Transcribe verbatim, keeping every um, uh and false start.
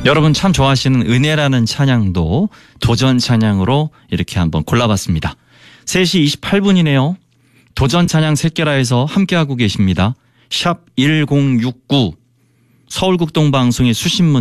여러분 참 좋아하시는 은혜라는 찬양도 도전 찬양으로 이렇게 한번 골라봤습니다. 세 시 이십팔 분이네요. 도전 찬양 새끼라에서 함께하고 계십니다. 샵 일공육구 서울국동방송의 수신문